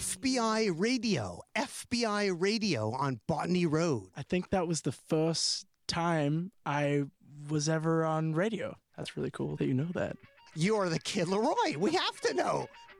FBI Radio on Botany Road. I think that was the first time I was ever on radio. That's really cool that you know that. You're the Kid Laroi. We have to know.